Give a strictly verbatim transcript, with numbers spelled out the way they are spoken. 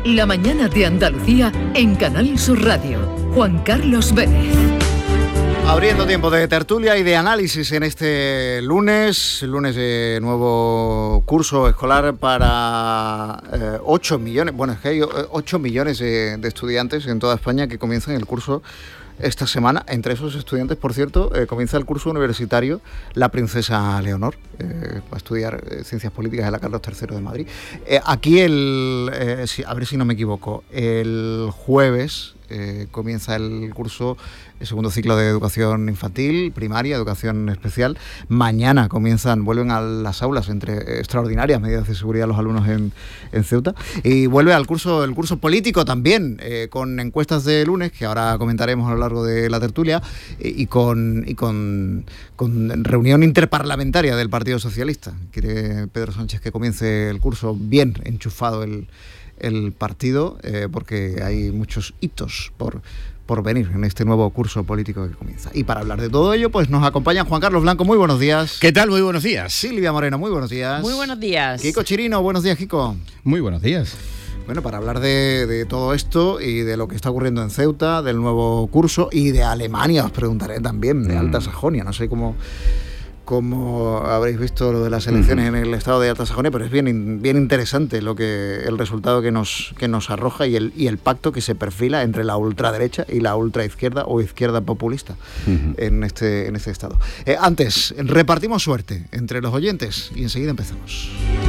La mañana de Andalucía en Canal Sur Radio. Juan Carlos Vélez. Abriendo tiempo de tertulia y de análisis en este lunes, lunes de nuevo curso escolar para eh, ocho millones, bueno, es que hay ocho millones de, de estudiantes en toda España que comienzan el curso esta semana. Entre esos estudiantes, por cierto, eh, comienza el curso universitario la princesa Leonor, eh, va a estudiar eh, Ciencias Políticas en la Carlos tercero de Madrid. Eh, aquí, el, eh, si, a ver si no me equivoco, el jueves eh, comienza el curso, el segundo ciclo de educación infantil, primaria, educación especial. Mañana comienzan, vuelven a las aulas entre extraordinarias medidas de seguridad los alumnos en, en Ceuta. Y vuelve al curso, el curso político también, eh, con encuestas de lunes, que ahora comentaremos a lo largo de la tertulia, y con, y con, con reunión interparlamentaria del Partido Socialista. Quiere Pedro Sánchez que comience el curso bien enchufado el, el partido, eh, porque hay muchos hitos por... por venir en este nuevo curso político que comienza. Y para hablar de todo ello, pues nos acompaña Juan Carlos Blanco. Muy buenos días. ¿Qué tal? Muy buenos días. Silvia Moreno, muy buenos días. Muy buenos días. Kiko Chirino, buenos días, Kiko. Muy buenos días. Bueno, para hablar de, de todo esto y de lo que está ocurriendo en Ceuta, del nuevo curso y de Alemania, os preguntaré también, de Alta Sajonia. No sé cómo... como habréis visto lo de las elecciones uh-huh. en el estado de Alta Sajonia, pero es bien, bien interesante lo que el resultado que nos, que nos arroja y el, y el pacto que se perfila entre la ultraderecha y la ultraizquierda o izquierda populista uh-huh. en, este, en este estado. Eh, antes, repartimos suerte entre los oyentes y enseguida empezamos.